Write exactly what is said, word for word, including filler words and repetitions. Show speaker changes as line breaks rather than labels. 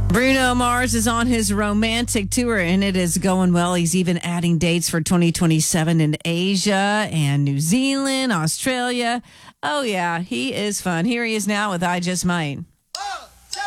Bruno Mars is on his romantic tour and it is going well. He's even adding dates for twenty twenty-seven in Asia and New Zealand, Australia. Oh, yeah, he is fun. Here he is now with I Just Might.